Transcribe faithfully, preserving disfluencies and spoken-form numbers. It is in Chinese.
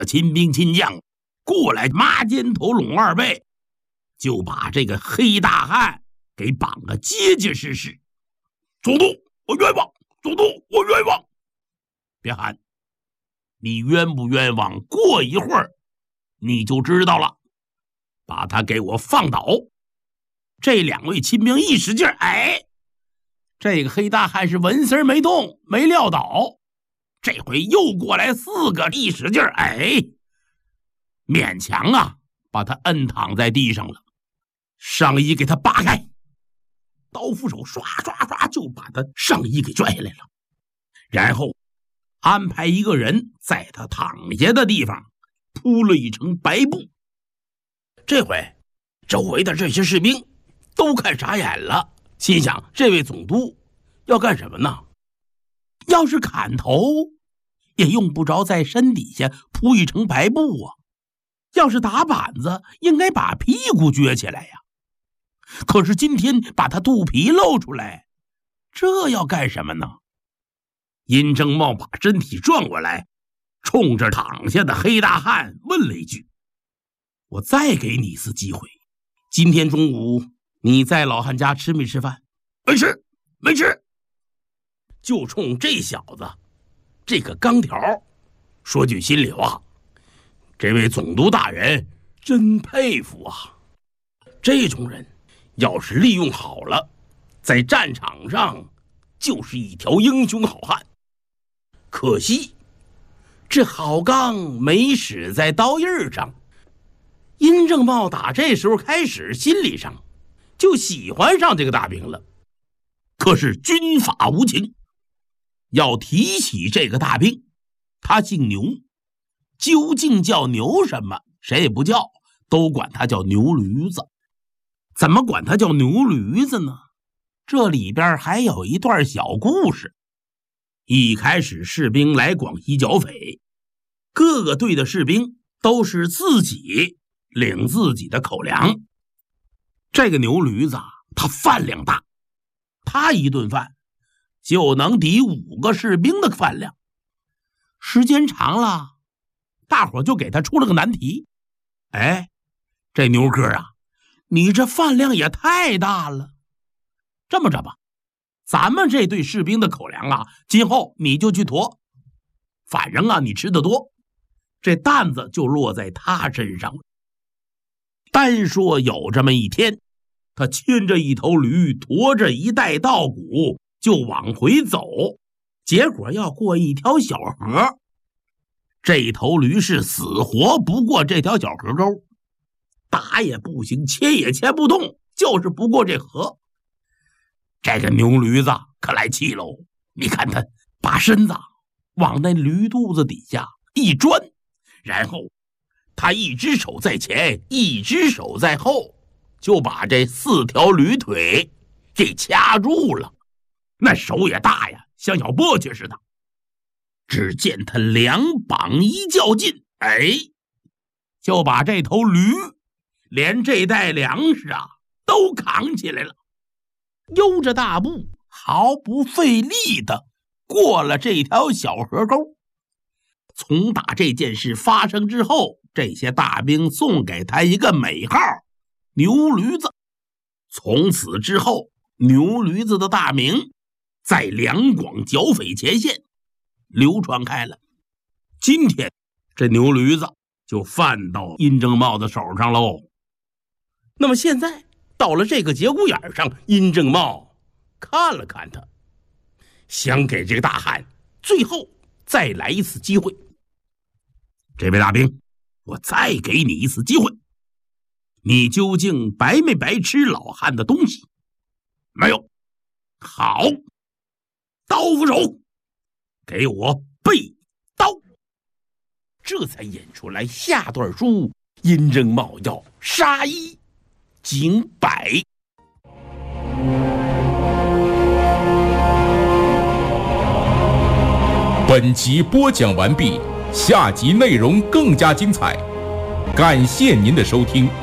亲兵亲将过来抹肩头拢二背，就把这个黑大汉给绑个结结实实。总督，我冤枉！总督，我冤枉！别喊，你冤不冤枉，过一会儿你就知道了。把他给我放倒。这两位亲兵一使劲，哎，这个黑大汉是纹丝没动，没撂倒。这回又过来四个，一使劲，哎，勉强啊把他摁躺在地上了。上衣给他扒开，刀斧手刷刷刷就把他上衣给拽下来了，然后安排一个人在他躺下的地方铺了一层白布。这回周围的这些士兵都看傻眼了，心想这位总督要干什么呢？要是砍头也用不着在身底下铺一层白布啊，要是打板子应该把屁股撅起来呀。可是今天把他肚皮露出来，这要干什么呢？殷正茂把身体转过来，冲着躺下的黑大汉问了一句：我再给你一次机会，今天中午你在老汉家吃没吃饭？没吃，没吃。就冲这小子这个钢条说句心里话，这位总督大人真佩服啊！这种人要是利用好了，在战场上就是一条英雄好汉。可惜这好钢没使在刀刃上。殷正茂打这时候开始心理上就喜欢上这个大兵了。可是军法无情，要提起这个大兵，他姓牛，究竟叫牛什么谁也不叫，都管他叫牛驴子。怎么管他叫牛驴子呢？这里边还有一段小故事。一开始士兵来广西剿匪，各个队的士兵都是自己领自己的口粮。这个牛驴子他饭量大，他一顿饭就能抵五个士兵的饭量。时间长了，大伙就给他出了个难题。哎，这牛哥啊，你这饭量也太大了。这么着吧，咱们这队士兵的口粮啊，今后你就去驮，反正啊你吃得多，这担子就落在他身上了。单说有这么一天，他牵着一头驴，驮着一袋稻谷就往回走，结果要过一条小河。这头驴是死活不过这条小河沟，打也不行，牵也牵不动，就是不过这河。这个牛驴子可来气喽，你看他把身子往那驴肚子底下一钻，然后他一只手在前，一只手在后，就把这四条驴腿给掐住了。那手也大呀，像小簸箕似的。只见他两膀一较劲，哎，就把这头驴连这袋粮食啊都扛起来了，悠着大步毫不费力的过了这条小河沟。从打这件事发生之后，这些大兵送给他一个美号，牛驴子。从此之后，牛驴子的大名在两广剿匪前线流传开了。今天这牛驴子就犯到殷正茂的手上喽。那么现在到了这个节骨眼上，殷正茂看了看他，想给这个大汉最后再来一次机会。这位大兵，我再给你一次机会，你究竟白没白吃老汉的东西？没有。好，刀斧手，给我背刀。这才演出来下段书，殷正茂要杀一儆百。 本集播讲完毕，下集内容更加精彩，感谢您的收听。